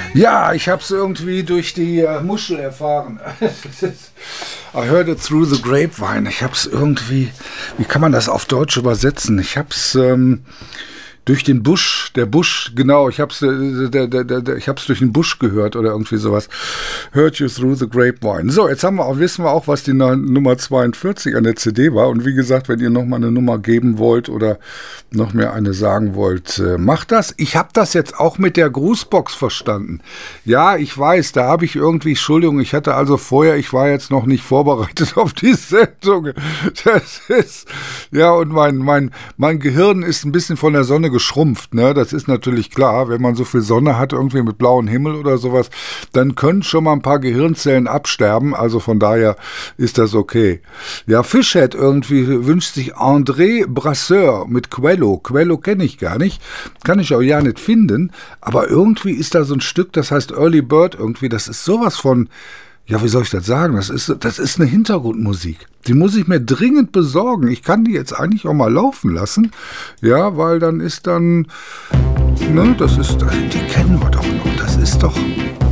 Ja, ich habe es irgendwie durch die Muschel erfahren. I heard it through the grapevine. Ich habe es irgendwie, wie kann man das auf Deutsch übersetzen? Ich habe es durch den Busch, der Busch, genau, ich habe es durch den Busch gehört oder irgendwie sowas. Heard you through the grapevine. So, jetzt wissen wir auch, was die Nummer 42 an der CD war. Und wie gesagt, wenn ihr nochmal eine Nummer geben wollt oder noch mehr eine sagen wollt, macht das. Ich habe das jetzt auch mit der Grußbox verstanden. Ja, ich weiß, da habe ich irgendwie, Entschuldigung, ich war jetzt noch nicht vorbereitet auf die Sendung. Das ist, ja, und mein Gehirn ist ein bisschen von der Sonne geschrumpft, ne? Das ist natürlich klar, wenn man so viel Sonne hat, irgendwie mit blauem Himmel oder sowas, dann können schon mal ein paar Gehirnzellen absterben, also von daher ist das okay. Ja, Fishhead irgendwie wünscht sich André Brasseur mit Quello. Quello kenne ich gar nicht, kann ich auch ja nicht finden, aber irgendwie ist da so ein Stück, das heißt Early Bird irgendwie, das ist sowas von, ja, wie soll ich das sagen? Das ist eine Hintergrundmusik. Die muss ich mir dringend besorgen. Ich kann die jetzt eigentlich auch mal laufen lassen. Ja, weil dann, ne, die kennen wir doch noch. Das ist doch